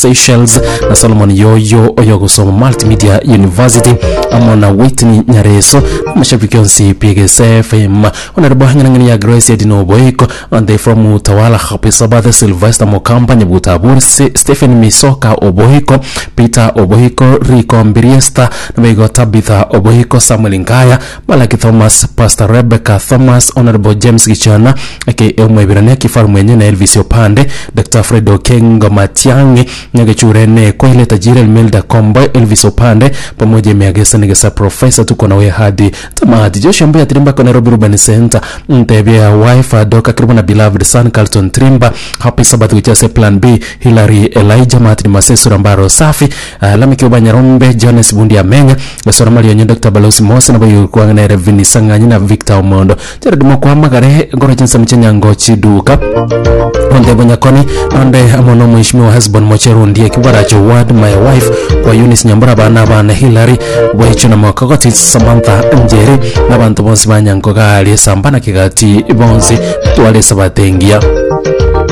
Seychelles na Solomon Yoyo oyogusoma Multimedia University amona Whitney Nyareso mashabiki onsi PGSFM onarbo hangana ya Grace Edino Boyko and they from Utawala Happy Sabbath Sylvester Mokamba Nyabutabur Stephen Misoka Obohiko Peter Obohiko Rico Mbiriesta Nabego Tabitha Obohiko Samuel Ngaya Malaki Thomas Pastor Rebecca Thomas Honorable James Gichana aka Mwebirane Kifarmwenye na Elvis Opande Dr. Fredo Kengo Matiangi Nyagechurene Koile Tajiri Melda Kombo Elvis Opande pamoja meagesa nigesa professor tuko nawe hadi tamati Joshua Mbuya Trimba kwa Nairobi Urban Center Ntebea wife Doka karibu na beloved son Carlton Trimba Happy Sabbath wichase Plan B Hilary Elijah Martin Masesu Rambaro Safi Lamiki Ubanyarombe Jones Bundi Amenya Besora Malionye Dr. Balosi Mose na bayu kuanga na Revini Sanganyi na Victor Omondo Jared Mokwa Magare Ngoro Jinsa Mchenya Ngochi Duka Onde Banyakoni Onde Amono Mwishmiwa husband Mocheru ndiye Kibaracho Word My Wife kwa Eunice Nyambura Bana Hilary Waichu na Mwakagoti Samantha Njeri Nabantu bonsi Banyankoga Ali Sambana Kigati Bonsi Tuwale Sabatengia